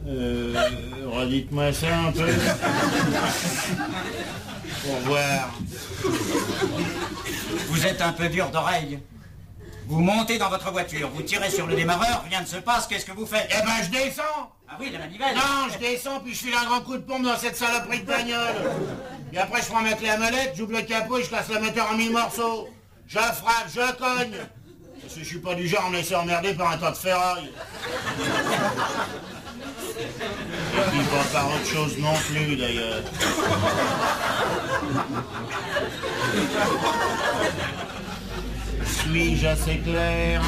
Redites-moi ça un peu. Pour voir. Vous êtes un peu dur d'oreille. Vous montez dans votre voiture, vous tirez sur le démarreur, rien ne se passe, qu'est-ce que vous faites? Eh ben, je descends. Ah oui, la manivelle. Non, je descends, puis je file un grand coup de pompe dans cette saloperie de bagnole. Et après, je prends ma clé à molette, j'ouvre le capot et je casse le moteur en 1000 morceaux. Je frappe, je cogne. Parce que je suis pas du genre à me laisser emmerder par un tas de ferraille. Et puis pas par autre chose non plus, d'ailleurs. Suis-je assez clair?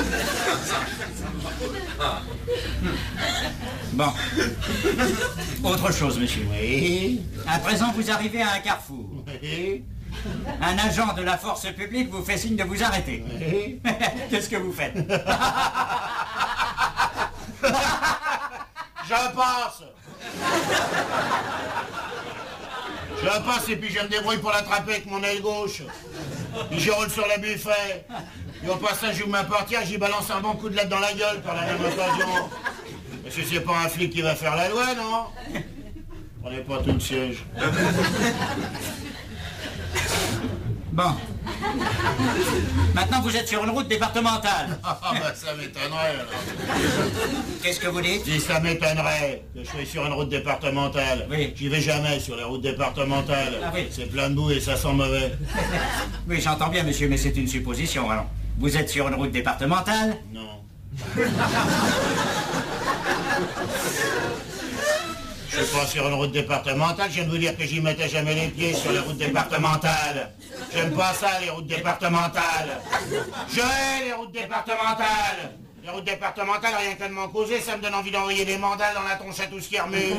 Bon. Autre chose, monsieur. Oui. À présent, vous arrivez à un carrefour. Oui. Un agent de la force publique vous fait signe de vous arrêter. Oui. Qu'est-ce que vous faites? Je passe. Je passe et puis je me débrouille pour l'attraper avec mon aile gauche. Puis je roule sur le buffet. Et au passage, j'ouvre ma portière, j'y balance un bon coup de latte dans la gueule par la même occasion. Parce que c'est pas un flic qui va faire la loi, non? Prenez pas tout le siège. Bon. Maintenant, vous êtes sur une route départementale. Ah bah ça m'étonnerait alors. Qu'est-ce que vous dites? Si ça m'étonnerait que je sois sur une route départementale. Oui. J'y vais jamais sur les routes départementales. Ah oui. C'est plein de boue et ça sent mauvais. Oui, j'entends bien, monsieur, mais c'est une supposition, alors. Vous êtes sur une route départementale? Non. Je suis pas sur une route départementale, je viens de vous dire que j'y mettais jamais les pieds sur les routes départementales. J'aime pas ça, les routes départementales. Je hais les routes départementales. Les routes départementales, rien que de m'en causer, ça me donne envie d'envoyer des mandales dans la tronche à tout ce qui remue.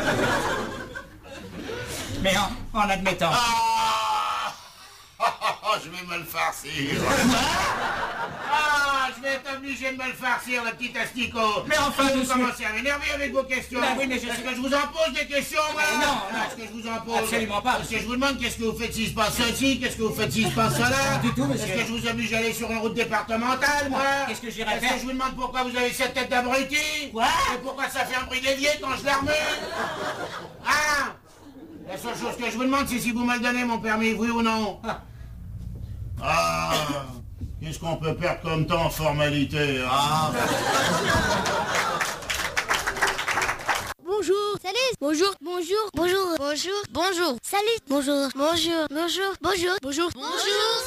Mais en admettant... Je vais me le farcir. Je vais être obligé de me le farcir, le petit asticot. Mais enfin, vous monsieur... commencez à m'énerver avec vos questions. Ben oui, mais je... Est-ce que je vous en pose des questions, moi? Non. Est-ce que je vous en pose? Absolument pas. Est-ce que je vous demande qu'est-ce que vous faites s'il se passe ceci? Qu'est-ce que vous faites s'il se passe cela? Du tout, monsieur. Est-ce que je vous oblige à aller sur une route départementale, moi? Qu'est-ce que j'irais faire? Est-ce que je vous demande pourquoi vous avez cette tête d'abruti? Quoi? Et pourquoi ça fait un bruit d'évier quand je la remue? Ah! La seule chose que je vous demande, c'est si vous me le donnez, mon permis, oui ou non? Qu'est-ce qu'on peut perdre comme temps en formalité, hein? Bonjour. Salut. Bonjour. Bonjour. Bonjour. Bonjour. Bonjour. Salut. Bonjour. Bonjour. Bonjour. Bonjour. Bonjour. Bonjour.